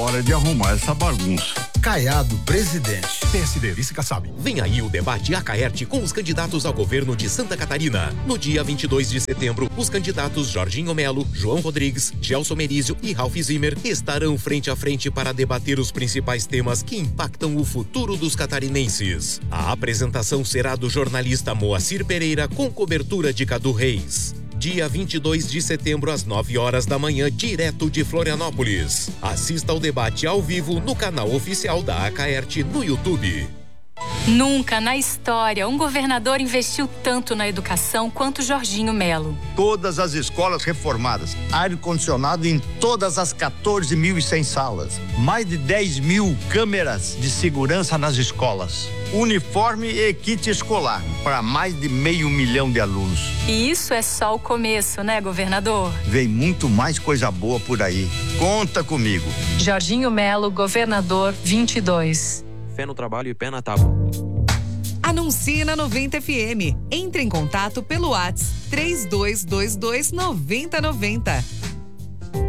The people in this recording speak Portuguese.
hora de arrumar essa bagunça. Caiado, presidente. PSD, vice Kassab. Vem aí o debate Acaerte com os candidatos ao governo de Santa Catarina. No dia 22 de setembro, os candidatos Jorginho Melo, João Rodrigues, Gelson Merizio e Ralph Zimmer estarão frente a frente para debater os principais temas que impactam o futuro dos catarinenses. A apresentação será do jornalista Moacir Pereira com cobertura de Cadu Reis. Dia 22 de setembro, às 9 horas da manhã, direto de Florianópolis. Assista ao debate ao vivo no canal oficial da Acaerte no YouTube. Nunca na história um governador investiu tanto na educação quanto Jorginho Melo. Todas as escolas reformadas, ar-condicionado em todas as 14.100 salas, mais de 10 mil câmeras de segurança nas escolas, uniforme e kit escolar para mais de 500 mil de alunos. E isso é só o começo, né, governador? Vem muito mais coisa boa por aí. Conta comigo. Jorginho Melo, governador 22. Fé no trabalho e pé na tábua. Anuncie na 90 FM. Entre em contato pelo WhatsApp 3222 9090.